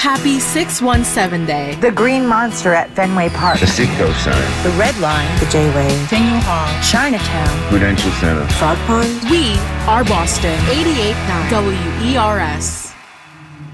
Happy 617 Day. The Green Monster at Fenway Park. The Citgo sign. The Red Line. The J-Way. Faneuil Hall. Chinatown. Prudential Center. Frog Pond. We are Boston. 88.9 WERS.